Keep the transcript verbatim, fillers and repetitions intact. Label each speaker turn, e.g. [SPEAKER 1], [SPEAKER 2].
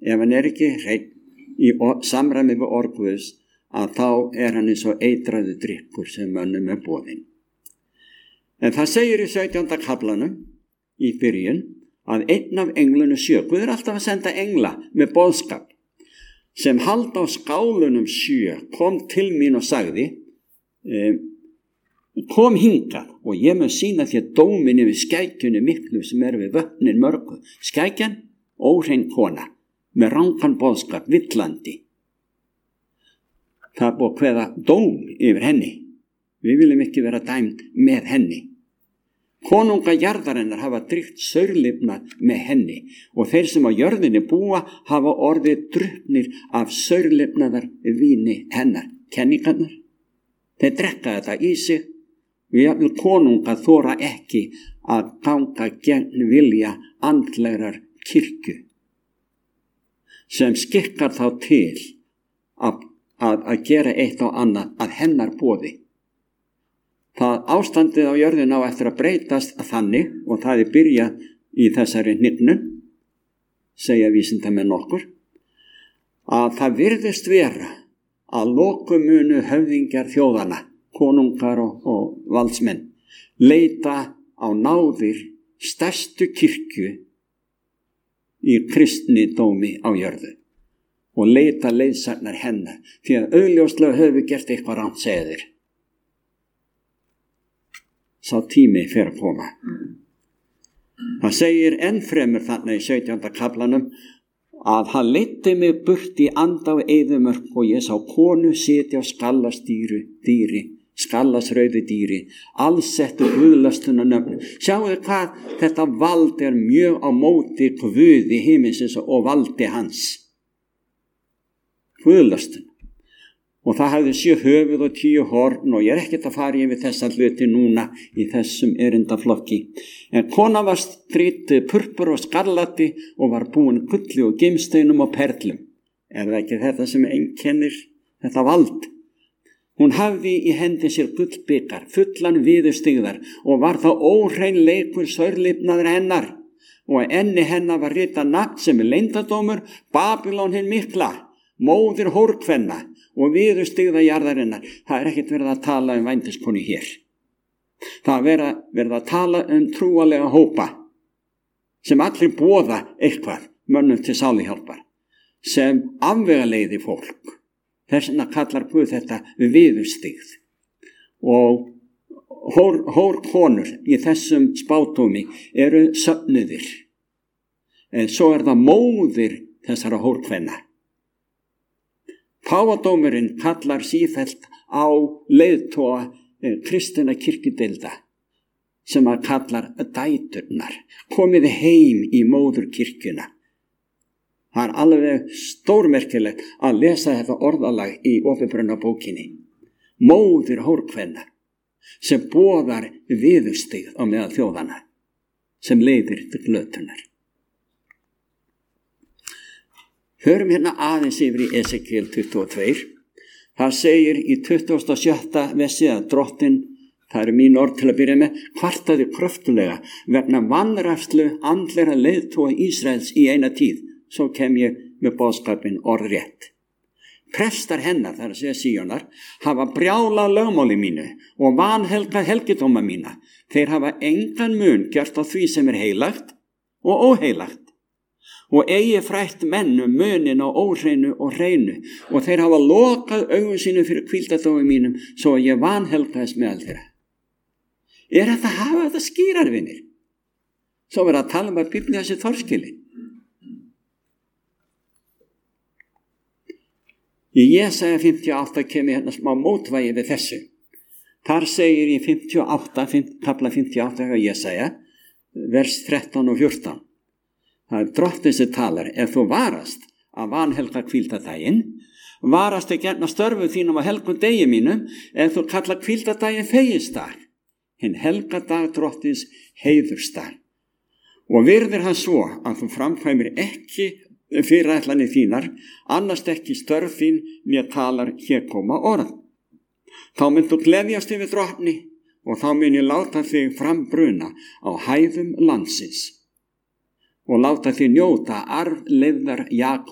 [SPEAKER 1] ef hann er ekki hreinn í samræmi við orð Guðs, að þá er hann eins og eitraður drykkur sem mönnum er boðinn. En það segir í sautjánda kaflanum í byrjun að einn af englunum sjö, Guð er alltaf að senda engla með boðskap, sem halda á skálunum sjö, kom til mín og sagði, eh, kom hingað og ég mun sýna þér dómin yfir skækjunni miklu sem er við vötnin mörgu. Skækjan, óhrein kona, með rangan boðskap, villandi. Það er búið að kveða dóm yfir henni. Við viljum ekki vera dæmd með henni. Konunga jarðarinnar hafa drygt saurlifnað með henni og þeir sem á jörðinni búa hafa orðið drukknir af saurlifnaðar víni hennar. Kenningarnar, þeir drekka þetta í sig og jafnvel konunga þora ekki að ganga gegn vilja andlegrar kirkju sem skikkar þá til að, að, að gera eitt og annað að hennar boði. Það ástandið á jörðin á eftir að breytast að þannig, og það er byrjað í þessari hnignun, segja vísindamenn okkur, að það virðist vera að lokum munu höfðingjar þjóðana, konungar og, og valdsmenn, leita á náðir stærstu kirkju í kristni dómi á jörðu og leita leiðsagnar hennar, því að augljóslega höfum við gert eitthvað rangt, segja þeir. Sá tími fer að koma. Það segir enn fremur þarna í sautjánda kaflanum að hann leiddi mig burt í anda á eyðimörk og ég sá konu sitja á skallastýru dýri, skallasrauðu dýri, allsettu guðlastuna nöfn. Sjáu hvað þetta vald er mjög á móti Guði himinsins og valdi hans. Guðlastuna. Og það hafði sjö höfuð og tíu horn og ég er ekkert að fara yfir þessa hluti núna í þessum erindaflokki. En kona var strýtt purpur og skarlati og var búin gulli og gimsteinum og perlum. Er það ekki þetta sem einkennir þetta vald? Hún hafði í hendi sér gullbikar, fullan viðurstyggðar og var þá óhrein leikur saurlifnaður hennar. Og enni hennar var ritað nafn sem er leyndardómur, Babylon hin mikla, móðir hórkvenna og viðurstyggða jarðarinnar. Það er ekkert verið að tala um vændiskonu hér. Það er verið að tala um trúalega hópa sem allir boða eitthvað mönnum til sálihjálpar, sem afvegaleiði fólk. Þess vegna kallar Guð þetta viðurstyggð. Og hór, hórkonur í þessum spátómi eru söfnuðir. En svo er það móðir þessara hórkvenna. Páfadómurinn kallar sífellt á leiðtoga eh, kristinna kirkjudeilda sem að kallar dæturnar. Komið heim í móður kirkjuna. Það er alveg stórmerkilegt að lesa þetta orðalag í Opinberunarbókinni. Móðir hórkvenna sem boðar viðurstyggð á meðal þjóðana sem leiðir til glötunar. Hörum hérna aðeins yfir í Esekiel tuttugu og tvö. Það segir í tuttugasta og sjötta versi að drottinn, það eru mín orð til að byrja með, kvartaði kröftulega vegna vanrækslu andlega leiðtoga Ísraels í eina tíð. Svo kem ég með boðskapin orðrétt. Prestar hennar, það er að segja Síonar, hafa brjálað lögmáli mínu og vanhelgað helgidóma mína. Þeir hafa engan mun gjört á því sem er heilagt og óheilagt. Og eigi frætt mennum munin á óhreinu og hreinu og þeir hafa lokað augum sínum fyrir hvíldardómi mínum svo að ég vanhelgaðist meðal þeirra. Er þetta að hafa þetta skýrar, vinir? Svo verður að tala um að Biblía sé torskilin. Í Jesaja fimmtíu og átta kemur hérna smá mótvægi við þessu. Þar segir í fimmtíu og átta, kafla fimmtíu og átta hjá Jesaja, vers þrettán og fjórtán. Það er drottinn sem talar, ef þú varast að vanhelga hvíldardaginn, varast ekki hérna störfu þínum á helgum degi mínum, ef þú kalla hvíldardaginn fegisdag, hinn helgadag drottins heiðursdag. Og virðir hann svo að þú framkvæmir ekki fyrirætlanir þínar, annast ekki störf þín mér talar hér koma orð. Þá mynd þú gleðjast yfir drottni og þá mun ég láta þig frambruna á hæðum landsins og láta þig njóta arfleifðar Jakob